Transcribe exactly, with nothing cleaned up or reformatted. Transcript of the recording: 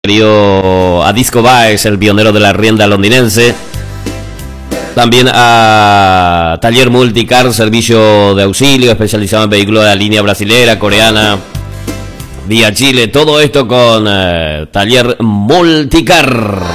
A Disco Baez, el pionero de la rienda londinense. También a Taller Multicar, servicio de auxilio especializado en vehículos de la línea brasilera, coreana, vía Chile. Todo esto con eh, Taller Multicar.